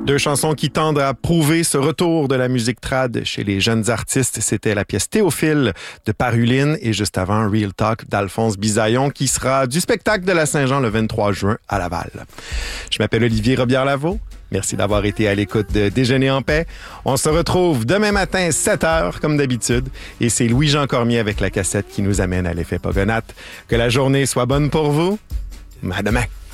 Deux chansons qui tendent à prouver ce retour de la musique trad chez les jeunes artistes. C'était la pièce Théophile de Paruline et juste avant Real Talk d'Alphonse Bisaillon qui sera du spectacle de la Saint-Jean le 23 juin à Laval. Je m'appelle Olivier Robillard-Lavaux. Merci d'avoir été à l'écoute de Déjeuner en paix. On se retrouve demain matin, 7h, comme d'habitude. Et c'est Louis-Jean Cormier avec la cassette qui nous amène à l'effet Pogonate. Que la journée soit bonne pour vous. À demain.